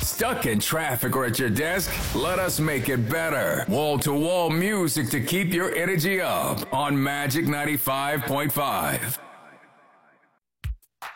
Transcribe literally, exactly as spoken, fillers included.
Stuck in traffic or at your desk? Let us make it better. Wall-to-wall music to keep your energy up on Magic ninety-five point five.